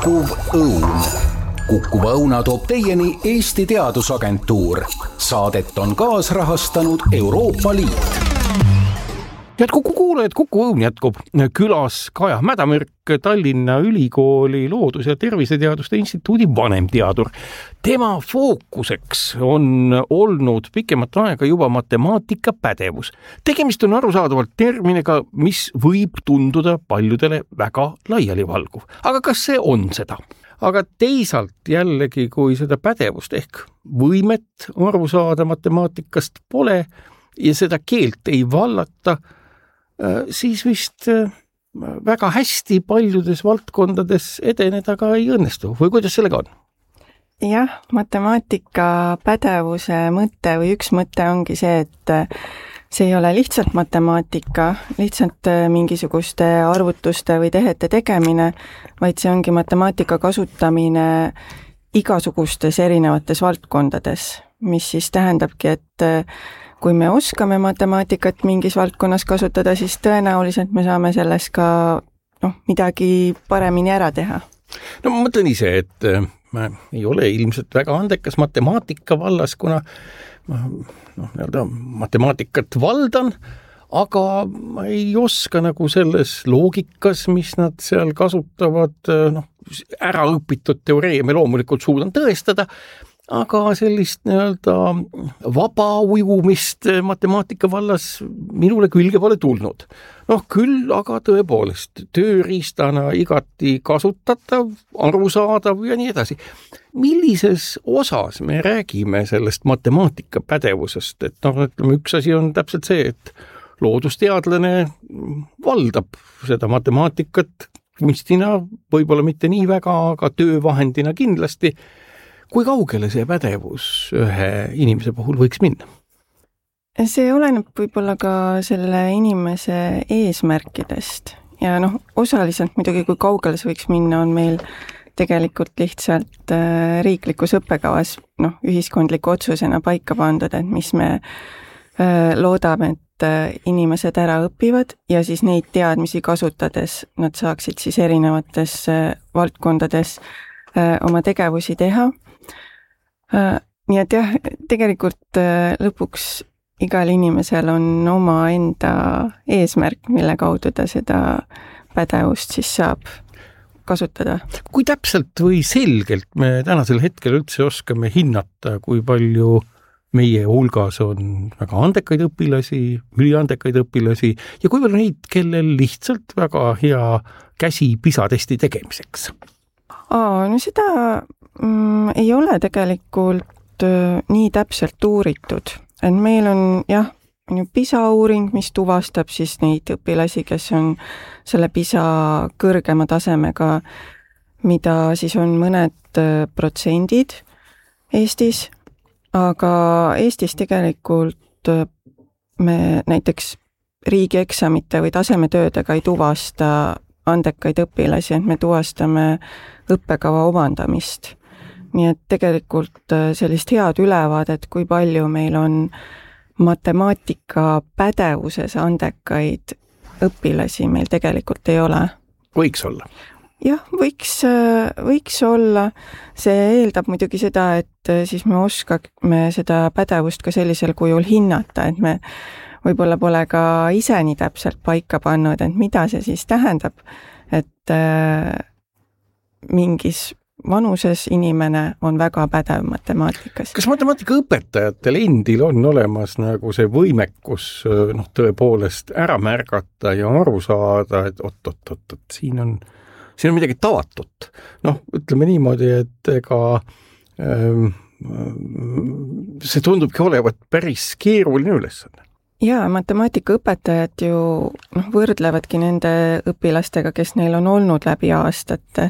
Kukkuv õun. Kukkuva õuna toob teieni Eesti Teadusagentuur. Saadet on kaasrahastanud Euroopa Liit. Head Kuku kuulajad, Kuku õun jätkub. Külas Kaja Mädamürk, Tallinna Ülikooli Loodus- ja Terviseteaduste Instituudi vanemteadur. Tema fookuseks on olnud pikemat aega juba matemaatikapädevus. Tegemist on arusaadavalt terminiga, mis võib tunduda paljudele väga laialivalguv. Aga kas see on seda? Aga teisalt jällegi, kui seda pädevust ehk võimet aru saada matemaatikast pole ja seda keelt ei vallata, siis vist väga hästi paljudes valdkondades edeneda ka ei õnnestu. Või kuidas sellega on? Jah, matemaatika pädevuse mõte või üks mõte ongi see, et see ei ole lihtsalt matemaatika, lihtsalt mingisuguste arvutuste või tehete tegemine, vaid see ongi matemaatika kasutamine igasugustes erinevates valdkondades, mis siis tähendabki, et kui me oskame matemaatikat mingis valdkonnas kasutada, siis tõenäoliselt me saame selles ka midagi paremini ära teha. No ma mõtlen ise, et ma ei ole ilmselt väga andekas matemaatika vallas, kuna matemaatikat valdan, aga ma ei oska nagu selles loogikas, mis nad seal kasutavad, ära õpitud teoreeme loomulikult suudan tõestada, aga sellist vaba ujumist matemaatika vallas minule külge pole tulnud. Küll aga tõepoolest tööriistana igati kasutatav, arusaadav ja nii edasi. Millises osas me räägime sellest matemaatika pädevusest? Et ütleme, üks asi on täpselt see, et loodusteadlane valdab seda matemaatikat kunstina, võib-olla mitte nii väga, aga töövahendina kindlasti. Kui kaugele see pädevus ühe inimese puhul võiks minna? See oleneb võib-olla ka selle inimese eesmärkidest ja osaliselt muidugi kui kaugele see võiks minna, on meil tegelikult lihtsalt riiklikus õppekavas ühiskondliku otsusena paika pandud, et mis me loodame, et inimesed ära õpivad ja siis neid teadmisi kasutades nad saaksid siis erinevates valdkondades oma tegevusi teha. Nii et jah, tegelikult lõpuks igal inimesel on oma enda eesmärk, mille kaudu ta seda pädevust siis saab kasutada. Kui täpselt või selgelt me tänasel hetkel üldse oskame hinnata, kui palju meie hulgas on väga andekaid õpilasi, üliandekaid õpilasi ja kui palju neid, kellel lihtsalt väga hea käsi PISA-testi tegemiseks? Seda ei ole tegelikult nii täpselt uuritud. Et meil on ju PISA-uuring, mis tuvastab siis neid õpilasi, kes on selle PISA kõrgema tasemega, mida siis on mõned protsendid Eestis, aga Eestis tegelikult me näiteks riigieksamite või tasemetöödega ei tuvasta andekaid õpilasi, et me tuvastame õppekava omandamist. Nii et tegelikult sellist head ülevaadet, kui palju meil on matemaatika pädevuses andekaid õpilasi, meil tegelikult ei ole. Võiks olla? Jah, võiks olla. See eeldab muidugi seda, et siis me oskame seda pädevust ka sellisel kujul hinnata, et me võib-olla pole ka ise nii täpselt paika pannud, et mida see siis tähendab, et mingis vanuses inimene on väga pädev matemaatikas. Kas matemaatikaõpetajatel endil on olemas nagu see võimekus tõepoolest ära märgata ja aru saada, et oot, siin on midagi tavatut. Ütleme niimoodi, et ega see tundubki olevat päris keeruline ülesanne. Jaa, matemaatikaõpetajad ju võrdlevadki nende õpilastega, kes neil on olnud läbi aastate,